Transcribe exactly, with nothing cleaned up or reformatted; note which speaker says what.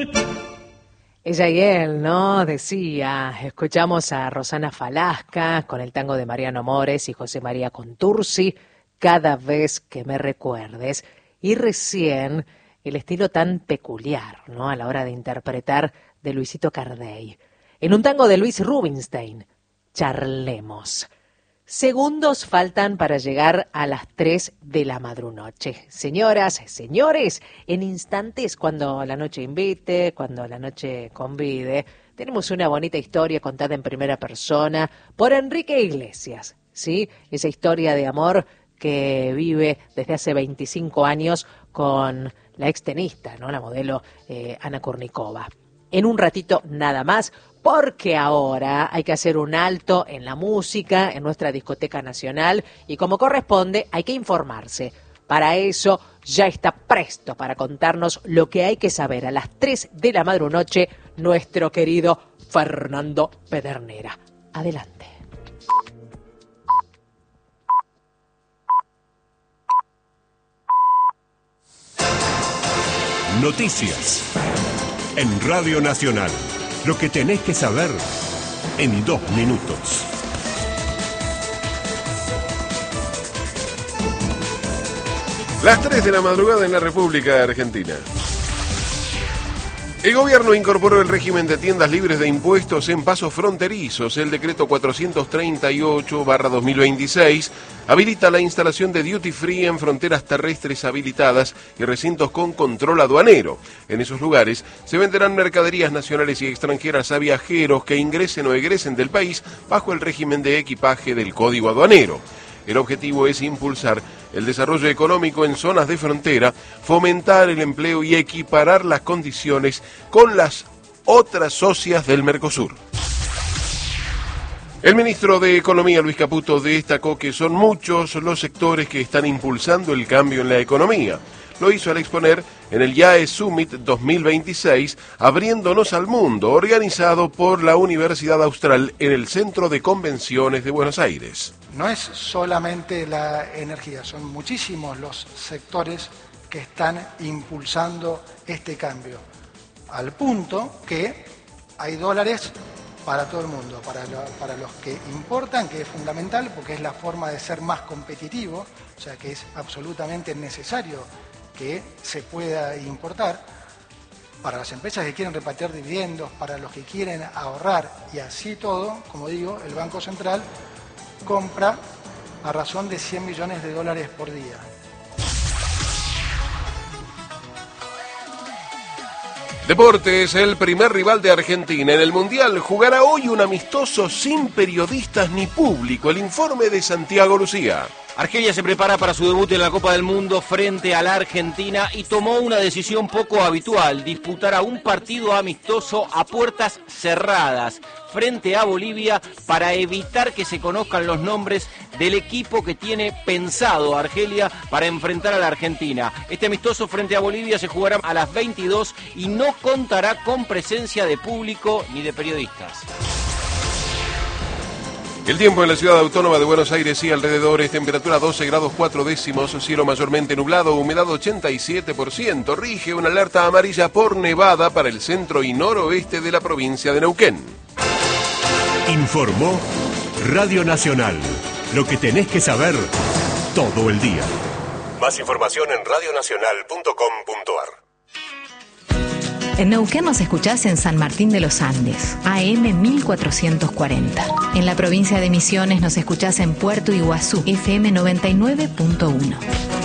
Speaker 1: Ella y él, ¿no? Decía, escuchamos a Rosana Falasca con el tango de Mariano Mores y José María Contursi, Cada vez que me recuerdes. Y recién el estilo tan peculiar, ¿no? A la hora de interpretar de Luisito Cardey. En un tango de Luis Rubinstein, Charlemos. Segundos faltan para llegar a las tres de la madrunoche. Señoras, señores, en instantes, cuando la noche invite, cuando la noche convide, tenemos una bonita historia contada en primera persona por Enrique Iglesias, ¿sí? Esa historia de amor que vive desde hace veinticinco años con la extenista, ¿no? La modelo eh, Ana Kurnikova. En un ratito nada más, porque ahora hay que hacer un alto en la música, en nuestra discoteca nacional, y como corresponde hay que informarse. Para eso ya está presto para contarnos lo que hay que saber a las tres de la madrunoche nuestro querido Fernando Pedernera. Adelante.
Speaker 2: Noticias en Radio Nacional. Lo que tenés que saber en dos minutos.
Speaker 3: Las tres de la madrugada en la República Argentina. El gobierno incorporó el régimen de tiendas libres de impuestos en pasos fronterizos. El decreto cuatrocientos treinta y ocho barra dos mil veintiséis habilita la instalación de duty free en fronteras terrestres habilitadas y recintos con control aduanero. En esos lugares se venderán mercaderías nacionales y extranjeras a viajeros que ingresen o egresen del país bajo el régimen de equipaje del Código Aduanero. El objetivo es impulsar el desarrollo económico en zonas de frontera, fomentar el empleo y equiparar las condiciones con las otras socias del Mercosur. El ministro de Economía, Luis Caputo, destacó que son muchos los sectores que están impulsando el cambio en la economía. Lo hizo al exponer en el I A E Summit dos mil veintiséis, Abriéndonos al Mundo, organizado por la Universidad Austral en el Centro de Convenciones de Buenos Aires.
Speaker 4: No es solamente la energía, son muchísimos los sectores que están impulsando este cambio, al punto que hay dólares para todo el mundo, para, lo, para los que importan, que es fundamental porque es la forma de ser más competitivo, o sea que es absolutamente necesario que se pueda importar, para las empresas que quieren repatriar dividendos, para los que quieren ahorrar y así todo, como digo, el Banco Central compra a razón de cien millones de dólares por día.
Speaker 3: Deportes, el primer rival de Argentina en el Mundial jugará hoy un amistoso sin periodistas ni público. El informe de Santiago Lucía.
Speaker 5: Argelia se prepara para su debut en la Copa del Mundo frente a la Argentina y tomó una decisión poco habitual, disputar a un partido amistoso a puertas cerradas frente a Bolivia para evitar que se conozcan los nombres del equipo que tiene pensado Argelia para enfrentar a la Argentina. Este amistoso frente a Bolivia se jugará a las veintidós y no contará con presencia de público ni de periodistas.
Speaker 3: El tiempo en la ciudad autónoma de Buenos Aires y alrededores, temperatura doce grados cuatro décimos, cielo mayormente nublado, humedad ochenta y siete por ciento, rige una alerta amarilla por nevada para el centro y noroeste de la provincia de Neuquén.
Speaker 2: Informó Radio Nacional, lo que tenés que saber todo el día. Más información en radio nacional punto com punto a r.
Speaker 6: En Neuquén nos escuchás en San Martín de los Andes, A M mil cuatrocientos cuarenta. En la provincia de Misiones nos escuchás en Puerto Iguazú, F M noventa y nueve punto uno.